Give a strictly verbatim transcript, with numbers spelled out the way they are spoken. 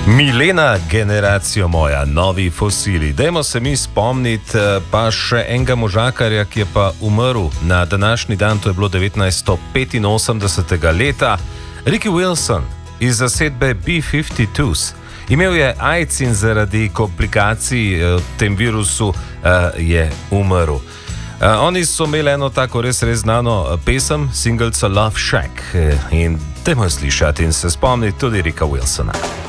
Milena, generacijo moja, novi fosili. Dajmo se mi spomniti pa še enega možakarja, ki je pa umrl na današnji dan, to je bilo devetnajststo petinosemdeset leta. Ricky Wilson iz zasedbe B petdeset dva. Imel je AIDS in zaradi komplikacij v tem virusu je umrl. Oni so imeli eno tako res, res znano pesem, singleca Love Shack. In dajmo jo slišati in se spomniti tudi Ricka Wilsona.